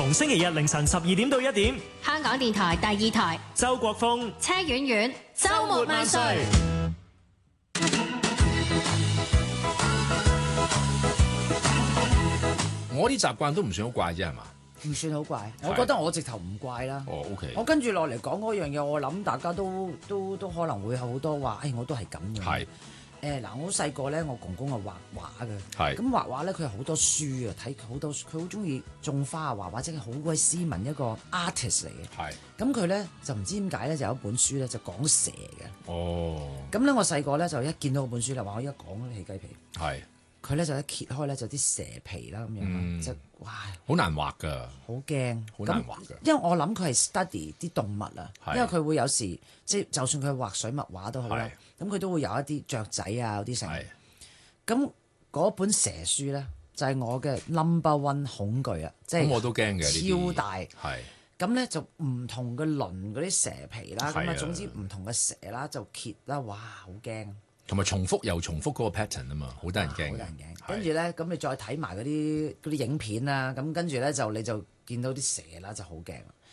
逢星期日凌晨12點到1點， 香港電台第二台， 周國峰、 車婉婉，週末萬歲。 我啲習慣都唔算好怪啫，係嘛？ 唔算好怪，我覺得我直頭唔怪啦。 哦，OK。 我跟住落嚟講嗰樣嘢，我諗大家都可能會有好多話，我都係咁嘅。 係。 嗱，我好細個咧，我公公係畫畫嘅。 係。 咁畫畫咧，佢有好多書啊，睇好多，佢好中意種花啊，畫畫，即係好鬼斯文一個 artist 嚟嘅。 係。 咁佢咧就唔知點解咧，就有一本書咧就講蛇嘅。 哦。咁咧，我細個咧就一見到嗰本書啦，話我一講都起雞皮。 係。 佢咧就一揭開咧就啲蛇皮啦咁樣，就哇好難畫㗎， 好驚， 好難畫㗎。 因為我諗佢係 study 啲動物啊，因為佢會有時即係就算佢畫水墨畫都好啦，咁佢都會有一啲雀仔啊嗰啲成。咁嗰本蛇書咧就係我嘅 number one 恐懼啊，即係我都驚嘅， 超大。 係咁咧就唔同嘅鱗嗰啲蛇皮啦，咁啊總之唔同嘅蛇啦就揭啦，哇好驚！ 同埋重複又重複嗰個 pattern 啊嘛，好得人驚。好得人驚。跟住咧，咁你再睇埋嗰啲影片啦，咁跟住咧你就見到啲蛇啦，就好驚。